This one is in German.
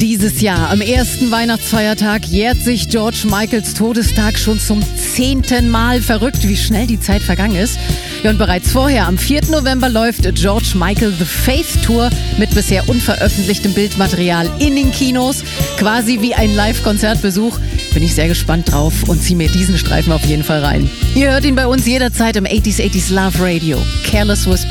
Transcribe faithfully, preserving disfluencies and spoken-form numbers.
Dieses Jahr, am ersten Weihnachtsfeiertag, jährt sich George Michaels Todestag schon zum zehnten Mal. Verrückt, wie schnell die Zeit vergangen ist. Ja, und bereits vorher, am vierten November, läuft George Michael The Faith Tour mit bisher unveröffentlichtem Bildmaterial in den Kinos. Quasi wie ein Live-Konzertbesuch. Bin ich sehr gespannt drauf und ziehe mir diesen Streifen auf jeden Fall rein. Ihr hört ihn bei uns jederzeit im achtziger achtziger Love Radio. Careless Whisper.